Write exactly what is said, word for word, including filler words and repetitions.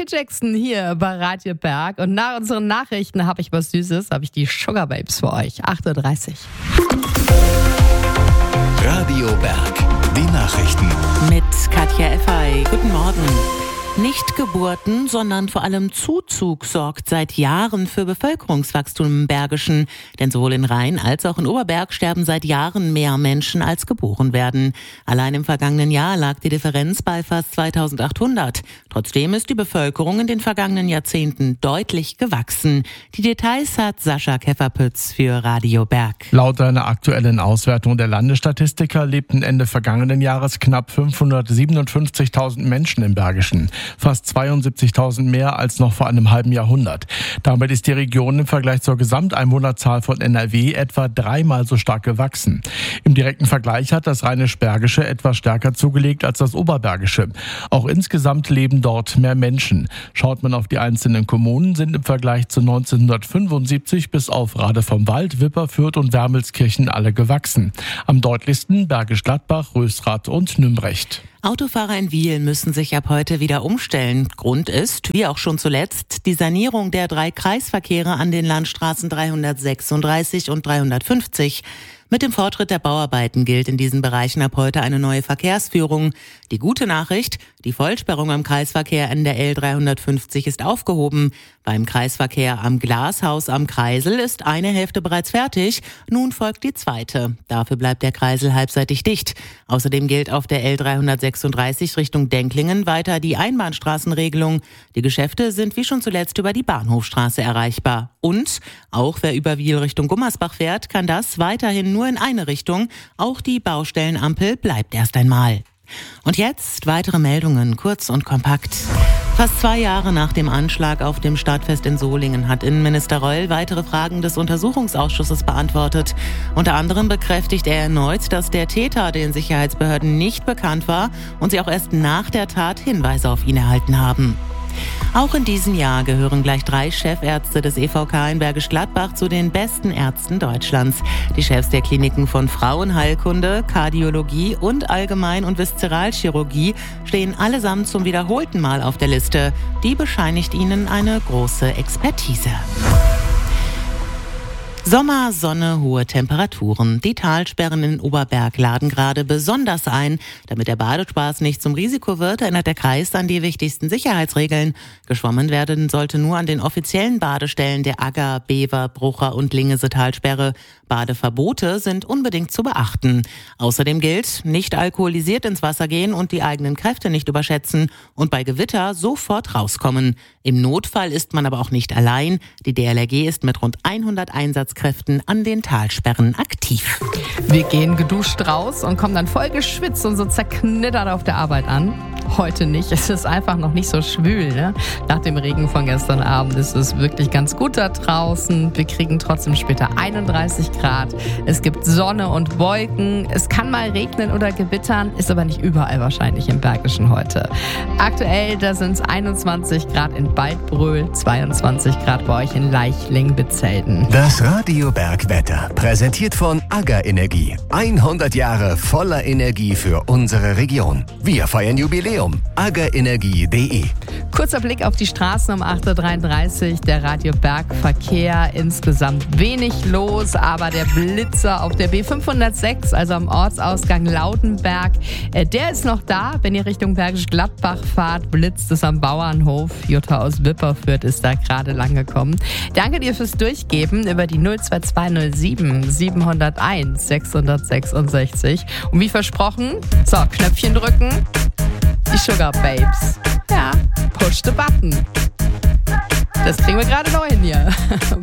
Jackson hier bei Radio Berg. Und nach unseren Nachrichten habe ich was Süßes, habe ich die Sugar Babes für euch. acht Uhr dreißig. Radio Berg, die Nachrichten. Mit Katja Effay. Guten Morgen. Nicht Geburten, sondern vor allem Zuzug sorgt seit Jahren für Bevölkerungswachstum im Bergischen. Denn sowohl in Rhein als auch in Oberberg sterben seit Jahren mehr Menschen, als geboren werden. Allein im vergangenen Jahr lag die Differenz bei fast zweitausendachthundert. Trotzdem ist die Bevölkerung in den vergangenen Jahrzehnten deutlich gewachsen. Die Details hat Sascha Kefferpütz für Radio Berg. Laut einer aktuellen Auswertung der Landesstatistiker lebten Ende vergangenen Jahres knapp fünfhundertsiebenundfünfzigtausend Menschen im Bergischen. Fast zweiundsiebzigtausend mehr als noch vor einem halben Jahrhundert. Damit ist die Region im Vergleich zur Gesamteinwohnerzahl von N R W etwa dreimal so stark gewachsen. Im direkten Vergleich hat das Rheinisch-Bergische etwas stärker zugelegt als das Oberbergische. Auch insgesamt leben dort mehr Menschen. Schaut man auf die einzelnen Kommunen, sind im Vergleich zu neunzehnhundertfünfundsiebzig bis auf Rade vom Wald, Wipper, Fürth und Wermelskirchen alle gewachsen. Am deutlichsten Bergisch Gladbach, Rösrath und Nümbrecht. Autofahrer in Wiel müssen sich ab heute wieder umstellen. Grund ist, wie auch schon zuletzt, die Sanierung der drei Kreisverkehre an den Landstraßen dreihundertsechsunddreißig und dreihundertfünfzig. Mit dem Fortschritt der Bauarbeiten gilt in diesen Bereichen ab heute eine neue Verkehrsführung. Die gute Nachricht, die Vollsperrung am Kreisverkehr an der L dreihundertfünfzig ist aufgehoben. Beim Kreisverkehr am Glashaus am Kreisel ist eine Hälfte bereits fertig. Nun folgt die zweite. Dafür bleibt der Kreisel halbseitig dicht. Außerdem gilt auf der L dreihundertsechsunddreißig Richtung Denklingen weiter die Einbahnstraßenregelung. Die Geschäfte sind wie schon zuletzt über die Bahnhofstraße erreichbar. Und auch wer über Wiel Richtung Gummersbach fährt, kann das weiterhin nur in eine Richtung. Auch die Baustellenampel bleibt erst einmal. Und jetzt weitere Meldungen, kurz und kompakt. Fast zwei Jahre nach dem Anschlag auf dem Stadtfest in Solingen hat Innenminister Reul weitere Fragen des Untersuchungsausschusses beantwortet. Unter anderem bekräftigt er erneut, dass der Täter den Sicherheitsbehörden nicht bekannt war und sie auch erst nach der Tat Hinweise auf ihn erhalten haben. Auch in diesem Jahr gehören gleich drei Chefärzte des E V K in Bergisch Gladbach zu den besten Ärzten Deutschlands. Die Chefs der Kliniken von Frauenheilkunde, Kardiologie und Allgemein- und Viszeralchirurgie stehen allesamt zum wiederholten Mal auf der Liste. Die bescheinigt ihnen eine große Expertise. Sommer, Sonne, hohe Temperaturen. Die Talsperren in Oberberg laden gerade besonders ein. Damit der Badespaß nicht zum Risiko wird, erinnert der Kreis an die wichtigsten Sicherheitsregeln. Geschwommen werden sollte nur an den offiziellen Badestellen der Agger, Bever, Brucher und Lingese Talsperre. Badeverbote sind unbedingt zu beachten. Außerdem gilt, nicht alkoholisiert ins Wasser gehen und die eigenen Kräfte nicht überschätzen und bei Gewitter sofort rauskommen. Im Notfall ist man aber auch nicht allein. Die D L R G ist mit rund hundert Einsatzkräften an den Talsperren aktiv. Wir gehen geduscht raus und kommen dann voll geschwitzt und so zerknittert auf der Arbeit an. Heute nicht. Es ist einfach noch nicht so schwül. Ne? Nach dem Regen von gestern Abend ist es wirklich ganz gut da draußen. Wir kriegen trotzdem später einunddreißig Grad. Es gibt Sonne und Wolken. Es kann mal regnen oder gewittern, ist aber nicht überall wahrscheinlich im Bergischen heute. Aktuell, da sind es einundzwanzig Grad in Waldbröl, zweiundzwanzig Grad bei euch in Leichling-Bezelten. Das Radio Berg Wetter, präsentiert von Agger Energie. hundert Jahre voller Energie für unsere Region. Wir feiern Jubiläum. aggerenergie punkt de. Kurzer Blick auf die Straßen um acht Uhr dreiunddreißig. Der Radio Berg Verkehr, insgesamt wenig los, aber der Blitzer auf der B fünfhundertsechs, also am Ortsausgang Lautenberg, äh, der ist noch da. Wenn ihr Richtung Bergisch Gladbach fahrt, blitzt es am Bauernhof. Jutta aus Wipperfürth ist da gerade lang gekommen. Danke dir fürs Durchgeben über die null zwei zwei null sieben sieben null eins sechs sechs sechs. Und wie versprochen, so, Knöpfchen drücken. Die Sugar Babes. Ja, push the button. Das kriegen wir gerade neu hin hier.